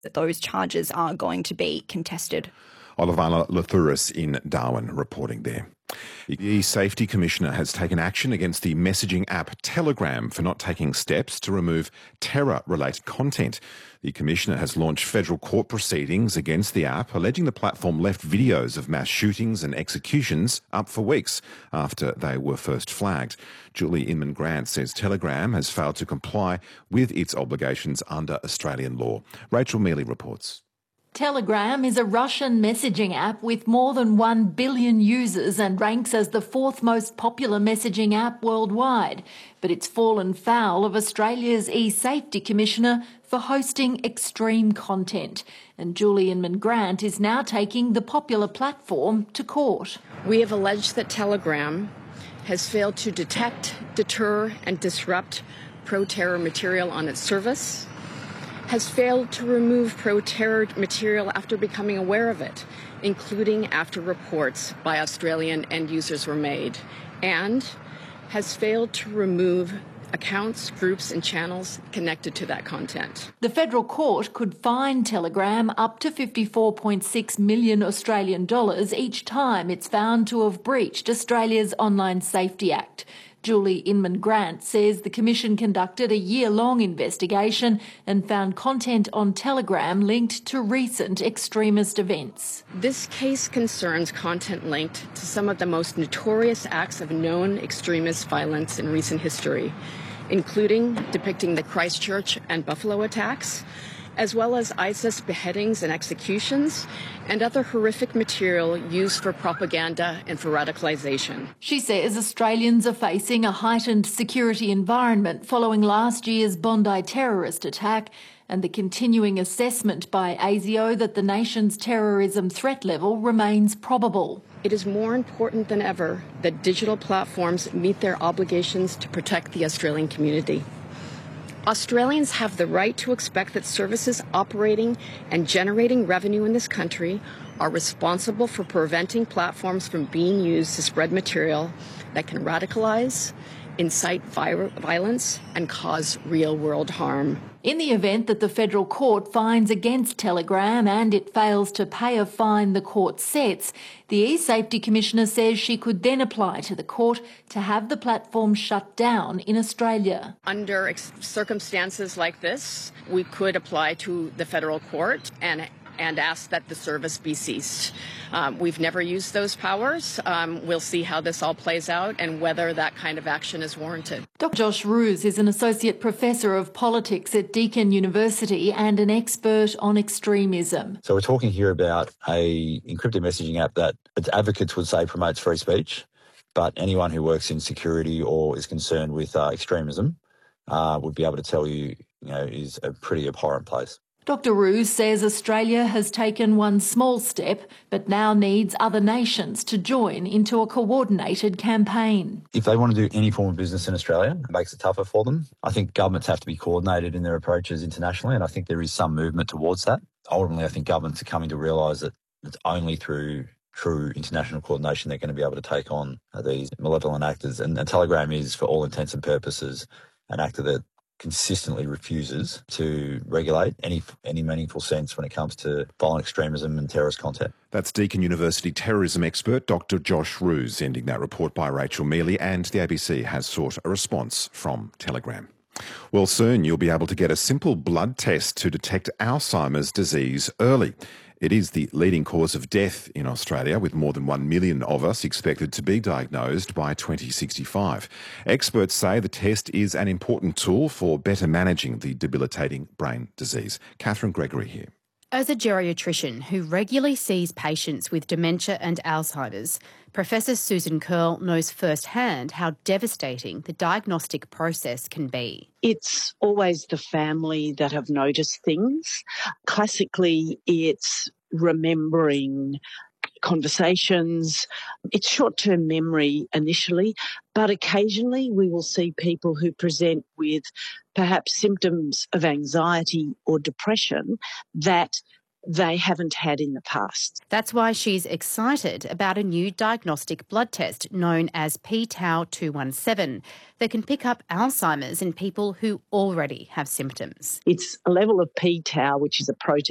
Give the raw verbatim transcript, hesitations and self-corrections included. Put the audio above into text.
that those charges are going to be contested. Olivana Lathouris in Darwin reporting there. The E-Safety Commissioner has taken action against the messaging app Telegram for not taking steps to remove terror-related content. The Commissioner has launched federal court proceedings against the app, alleging the platform left videos of mass shootings and executions up for weeks after they were first flagged. Julie Inman-Grant says Telegram has failed to comply with its obligations under Australian law. Rachel Mealy reports. Telegram is a Russian messaging app with more than one billion users and ranks as the fourth most popular messaging app worldwide. But it's fallen foul of Australia's E-Safety Commissioner for hosting extreme content. And Julie Inman-Grant is now taking the popular platform to court. We have alleged that Telegram has failed to detect, deter and disrupt pro-terror material on its service, has failed to remove pro-terror material after becoming aware of it, including after reports by Australian end users were made, and has failed to remove accounts, groups and channels connected to that content. The federal court could fine Telegram up to fifty-four point six million Australian dollars each time it's found to have breached Australia's Online Safety Act. Julie Inman-Grant says the Commission conducted a year-long investigation and found content on Telegram linked to recent extremist events. This case concerns content linked to some of the most notorious acts of known extremist violence in recent history, including depicting the Christchurch and Buffalo attacks, as well as ISIS beheadings and executions, and other horrific material used for propaganda and for radicalisation. She says Australians are facing a heightened security environment following last year's Bondi terrorist attack and the continuing assessment by ASIO that the nation's terrorism threat level remains probable. It is more important than ever that digital platforms meet their obligations to protect the Australian community. Australians have the right to expect that services operating and generating revenue in this country are responsible for preventing platforms from being used to spread material that can radicalize, incite violence, and cause real-world harm. In the event that the federal court finds against Telegram and it fails to pay a fine the court sets, the E-Safety Commissioner says she could then apply to the court to have the platform shut down in Australia. Under ex- circumstances like this, we could apply to the federal court and and ask that the service be ceased. Um, we've never used those powers. Um, we'll see how this all plays out and whether that kind of action is warranted. Doctor Josh Roos is an Associate Professor of Politics at Deakin University and an expert on extremism. So we're talking here about a encrypted messaging app that its advocates would say promotes free speech, but anyone who works in security or is concerned with uh, extremism uh, would be able to tell you, you know, is a pretty abhorrent place. Doctor Roos says Australia has taken one small step but now needs other nations to join into a coordinated campaign. If they want to do any form of business in Australia, it makes it tougher for them. I think governments have to be coordinated in their approaches internationally, and I think there is some movement towards that. Ultimately, I think governments are coming to realise that it's only through true international coordination they're going to be able to take on these malevolent actors. And, and Telegram is, for all intents and purposes, an actor that consistently refuses to regulate any any meaningful sense when it comes to violent extremism and terrorist content. That's Deakin University terrorism expert Doctor Josh Roos ending that report by Rachel Mealy, and the A B C has sought a response from Telegram. Well, soon you'll be able to get a simple blood test to detect Alzheimer's disease early. It is the leading cause of death in Australia, with more than one million of us expected to be diagnosed by twenty sixty-five. Experts say the test is an important tool for better managing the debilitating brain disease. Catherine Gregory here. As a geriatrician who regularly sees patients with dementia and Alzheimer's, Professor Susan Curl knows firsthand how devastating the diagnostic process can be. It's always the family that have noticed things. Classically, it's remembering conversations. It's short-term memory initially, but occasionally we will see people who present with perhaps symptoms of anxiety or depression that they haven't had in the past. That's why she's excited about a new diagnostic blood test known as p tau two one seven that can pick up Alzheimer's in people who already have symptoms. It's a level of p tau, which is a protein